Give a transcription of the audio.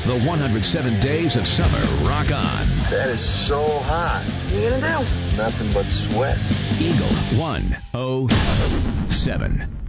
The 107 Days of Summer rock on. That is so hot. What are you going to do? Nothing but sweat. Eagle 107.